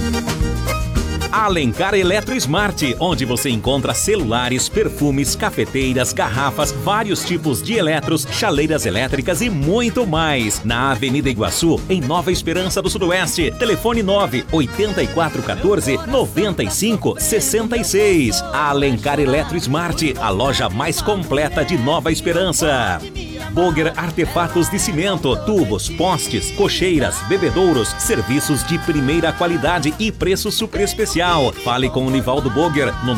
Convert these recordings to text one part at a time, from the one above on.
Alencar Eletro Smart, onde você encontra celulares, perfumes, cafeteiras, garrafas, vários tipos de eletros, chaleiras elétricas e muito mais. Na Avenida Iguaçu, em Nova Esperança do Sudoeste. Telefone 98414-9566. Alencar Eletro Smart, a loja mais completa de Nova Esperança. Boger Artefatos de Cimento, tubos, postes, cocheiras, bebedouros, serviços de primeira qualidade e preço super especial. Fale com o Nivaldo Boger no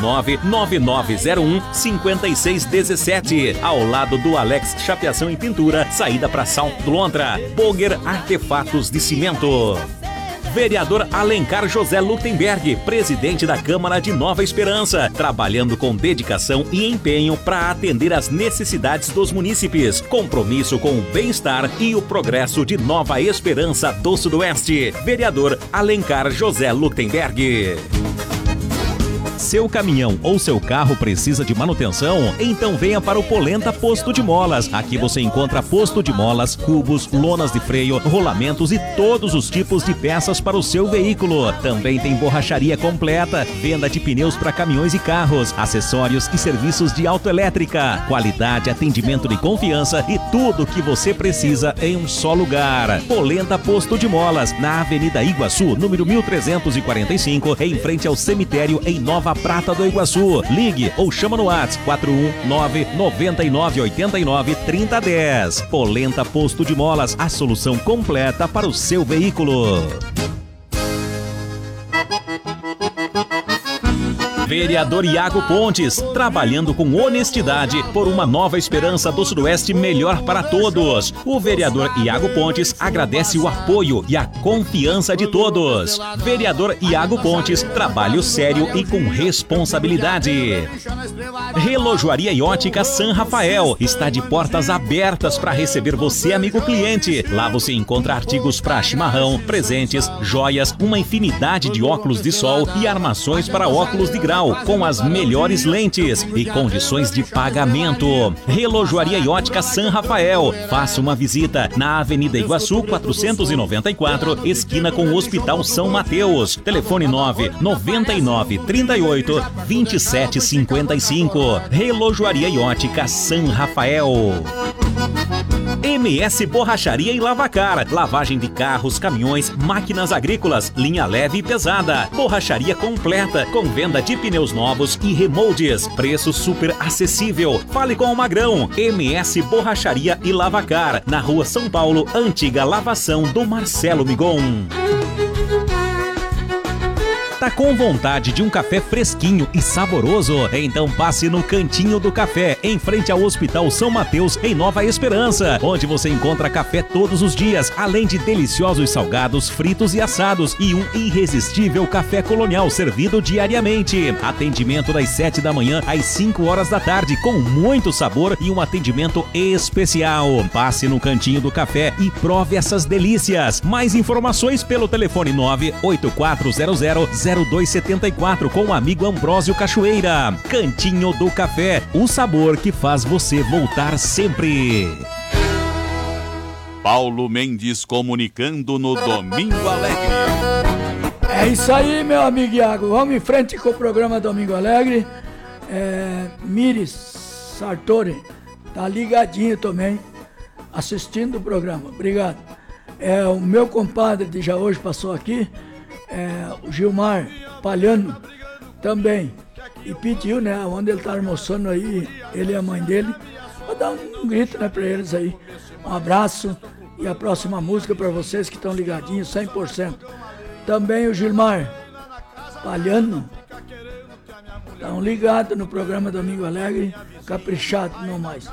99901-5617, ao lado do Alex Chapeação e Pintura, saída para Salto do Lontra. Boger Artefatos de Cimento. Vereador Alencar José Lutemberg, presidente da Câmara de Nova Esperança, trabalhando com dedicação e empenho para atender às necessidades dos munícipes. Compromisso com o bem-estar e o progresso de Nova Esperança do Sudoeste. Vereador Alencar José Lutemberg. Seu caminhão ou seu carro precisa de manutenção? Então venha para o Polenta Posto de Molas. Aqui você encontra posto de molas, cubos, lonas de freio, rolamentos e todos os tipos de peças para o seu veículo. Também tem borracharia completa, venda de pneus para caminhões e carros, acessórios e serviços de autoelétrica. Qualidade, atendimento de confiança e tudo o que você precisa em um só lugar. Polenta Posto de Molas, na Avenida Iguaçu, número 1345, em frente ao cemitério em Nova Prata do Iguaçu. Ligue ou chama no WhatsApp 419-9989-3010. Polenta Posto de Molas, a solução completa para o seu veículo. Vereador Iago Pontes, trabalhando com honestidade por uma Nova Esperança do Sudoeste melhor para todos. O vereador Iago Pontes agradece o apoio e a confiança de todos. Vereador Iago Pontes, trabalho sério e com responsabilidade. Relojoaria e Ótica San Rafael está de portas abertas para receber você, amigo cliente. Lá você encontra artigos para chimarrão, presentes, joias, uma infinidade de óculos de sol e armações para óculos de grau, com as melhores lentes e condições de pagamento. Relojoaria e Ótica San Rafael. Faça uma visita na Avenida Iguaçu 494, esquina com o Hospital São Mateus. Telefone 99938-2755. Relojoaria e Ótica San Rafael. MS Borracharia e Lavacar, lavagem de carros, caminhões, máquinas agrícolas, linha leve e pesada, borracharia completa, com venda de pneus novos e remoldes, preço super acessível. Fale com o Magrão. MS Borracharia e Lavacar, na Rua São Paulo, antiga lavação do Marcelo Migon. Tá com vontade de um café fresquinho e saboroso? Então passe no Cantinho do Café, em frente ao Hospital São Mateus, em Nova Esperança, onde você encontra café todos os dias, além de deliciosos salgados, fritos e assados e um irresistível café colonial servido diariamente. Atendimento das 7 da manhã às 5 horas da tarde, com muito sabor e um atendimento especial. Passe no Cantinho do Café e prove essas delícias. Mais informações pelo telefone 98400 0274 com o amigo Ambrósio Cachoeira. Cantinho do Café, o sabor que faz você voltar sempre. Paulo Mendes comunicando no Domingo Alegre. É isso aí, meu amigo Iago. Vamos em frente com o programa Domingo Alegre. Miris Sartori tá ligadinho também, assistindo o programa. Obrigado. O meu compadre de já hoje passou aqui, o Gilmar Palhano também, e pediu, né, onde ele tá almoçando aí, ele e a mãe dele, vou dar um grito, né, pra eles aí. Um abraço e a próxima música para vocês que estão ligadinhos 100%. Também o Gilmar Palhano, estão ligados no programa Domingo Alegre, caprichado não mais.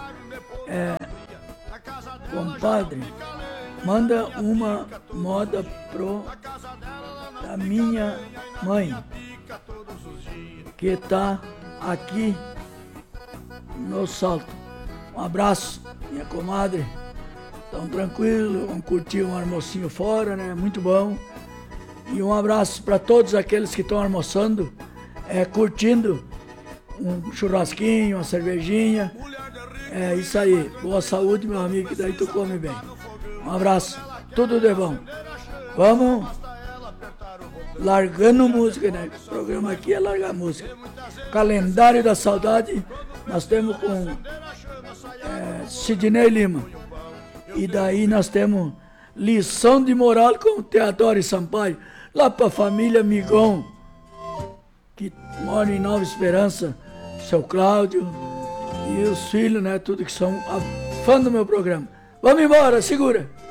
Compadre, manda uma moda da minha mãe, que tá aqui no Salto. Um abraço, minha comadre. Tão tranquilo, vamos curtir um almocinho fora, né? Muito bom. E um abraço para todos aqueles que estão almoçando, curtindo um churrasquinho, uma cervejinha. É isso aí. Boa saúde, meu amigo, que daí tu come bem. Um abraço, tudo de bom. Vamos. largando música, né? O programa aqui é largar música. Calendário da Saudade, nós temos com Sidney Lima. E daí nós temos Lição de Moral com Teodoro Sampaio, lá pra família Migon, que mora em Nova Esperança, seu Cláudio e os filhos, né? Tudo que são fã do meu programa. Vamos embora, segura!